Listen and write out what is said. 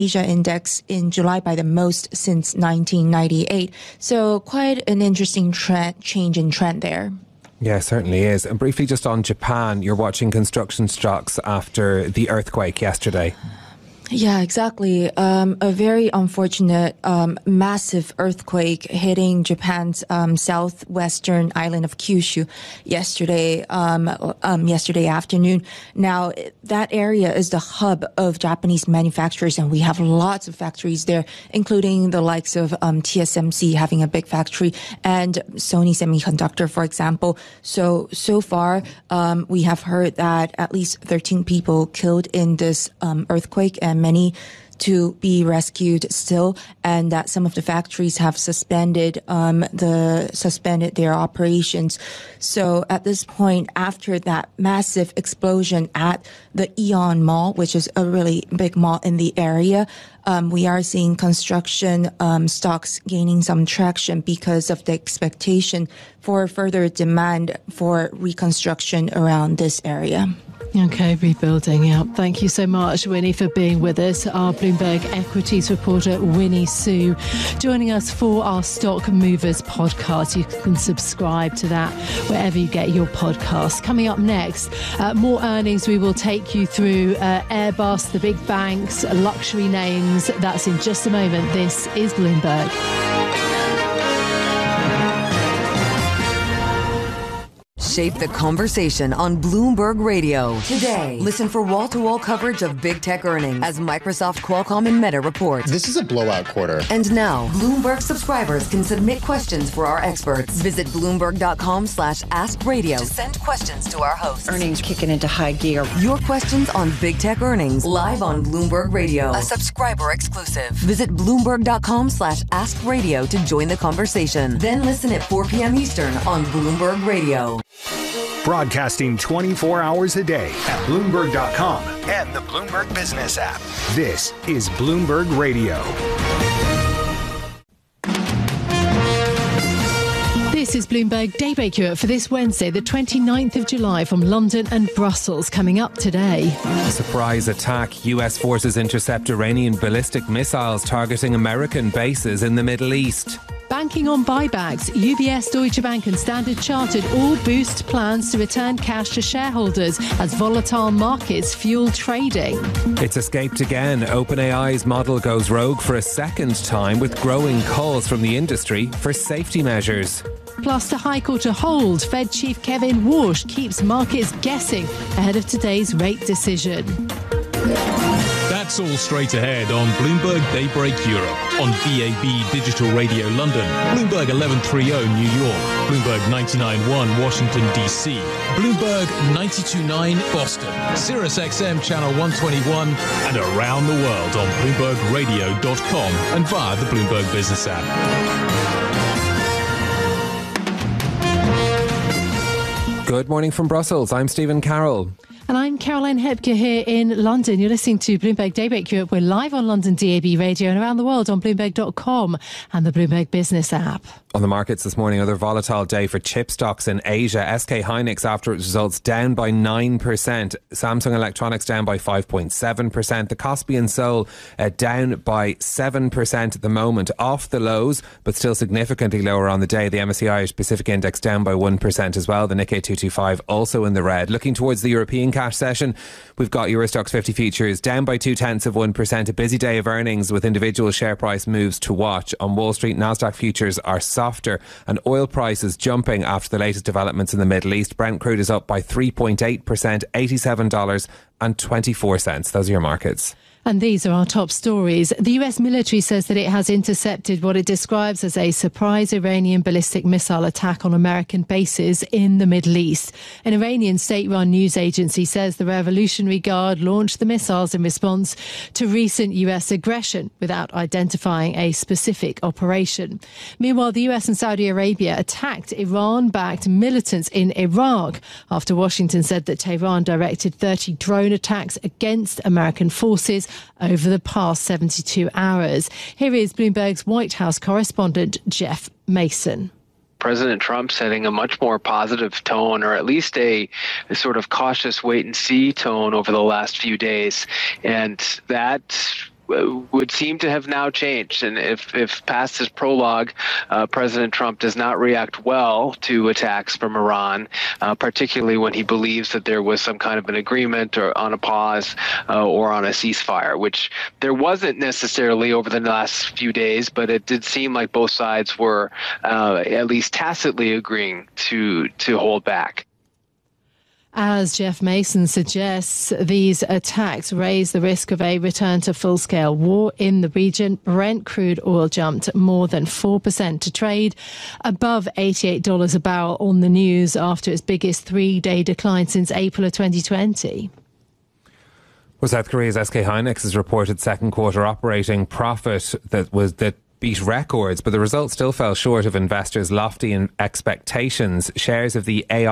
Asia index in July by the most since 1998. So quite an interesting change in trend there. Yeah, certainly is. And briefly just on Japan, you're watching construction stocks after the earthquake yesterday. Yeah, exactly. A very unfortunate, massive earthquake hitting Japan's southwestern island of Kyushu yesterday afternoon. Now, that area is the hub of Japanese manufacturers, and we have lots of factories there, including the likes of TSMC having a big factory and Sony Semiconductor, for example. So far, we have heard that at least 13 people killed in this earthquake, and many to be rescued still, and that some of the factories have suspended their operations. So at this point, after that massive explosion at the Aeon Mall, which is a really big mall in the area, we are seeing construction stocks gaining some traction because of the expectation for further demand for reconstruction around this area. Okay, rebuilding. Yeah. Thank you so much, Winnie, for being with us. Our Bloomberg Equities reporter, Winnie Su, joining us for our Stock Movers podcast. You can subscribe to that wherever you get your podcasts. Coming up next, more earnings. We will take you through Airbus, the big banks, luxury names. That's in just a moment. This is Bloomberg. Shape the conversation on Bloomberg Radio. Today, listen for wall-to-wall coverage of big tech earnings as Microsoft, Qualcomm, and Meta report. This is a blowout quarter. And now, Bloomberg subscribers can submit questions for our experts. Visit Bloomberg.com/AskRadio to send questions to our hosts. Earnings kicking into high gear. Your questions on big tech earnings live on Bloomberg Radio. A subscriber exclusive. Visit Bloomberg.com/AskRadio to join the conversation. Then listen at 4 p.m. Eastern on Bloomberg Radio. Broadcasting 24 hours a day at Bloomberg.com and the Bloomberg Business app. This is Bloomberg Radio. This is Bloomberg Daybreak Europe for this Wednesday, the 29th of July, from London and Brussels. Coming up today. Surprise attack. US forces intercept Iranian ballistic missiles targeting American bases in the Middle East. Banking on buybacks, UBS, Deutsche Bank and Standard Chartered all boost plans to return cash to shareholders as volatile markets fuel trading. It's escaped again. OpenAI's model goes rogue for a second time, with growing calls from the industry for safety measures. Plus, the High Court to hold. Fed Chief Kevin Warsh keeps markets guessing ahead of today's rate decision. That's all straight ahead on Bloomberg Daybreak Europe, on DAB Digital Radio London, Bloomberg 1130 New York, Bloomberg 99.1 Washington DC, Bloomberg 92.9 Boston, Sirius XM Channel 121, and around the world on BloombergRadio.com and via the Bloomberg Business app. Good morning from Brussels. I'm Stephen Carroll. And I'm Caroline Hepker here in London. You're listening to Bloomberg Daybreak Europe. We're live on London DAB Radio and around the world on Bloomberg.com and the Bloomberg Business app. On the markets this morning, another volatile day for chip stocks in Asia. SK Hynix, after its results, down by 9%. Samsung Electronics down by 5.7%. The Kospi and Seoul down by 7% at the moment, off the lows, but still significantly lower on the day. The MSCI Irish Pacific Index down by 1% as well. The Nikkei 225 also in the red. Looking towards the European cash session, we've got Eurostoxx 50 futures down by 0.2%. A busy day of earnings with individual share price moves to watch. On Wall Street, Nasdaq futures are softer and oil prices jumping after the latest developments in the Middle East. Brent crude is up by 3.8%, $87.24. Those are your markets. And these are our top stories. The US military says that it has intercepted what it describes as a surprise Iranian ballistic missile attack on American bases in the Middle East. An Iranian state-run news agency says the Revolutionary Guard launched the missiles in response to recent US aggression without identifying a specific operation. Meanwhile, the US and Saudi Arabia attacked Iran-backed militants in Iraq after Washington said that Tehran directed 30 drone attacks against American forces over the past 72 hours. Here is Bloomberg's White House correspondent, Jeff Mason. President Trump setting a much more positive tone, or at least a sort of cautious wait and see tone over the last few days. And that would seem to have now changed. And if past his prologue, President Trump does not react well to attacks from Iran, particularly when he believes that there was some kind of an agreement or on a pause or on a ceasefire, which there wasn't necessarily over the last few days, but it did seem like both sides were at least tacitly agreeing to hold back. As Jeff Mason suggests, these attacks raise the risk of a return to full-scale war in the region. Brent crude oil jumped more than 4% to trade above $88 a barrel on the news after its biggest three-day decline since April of 2020. Well, South Korea's SK Hynix has reported second quarter operating profit that beat records, but the results still fell short of investors' lofty expectations. Shares of the AI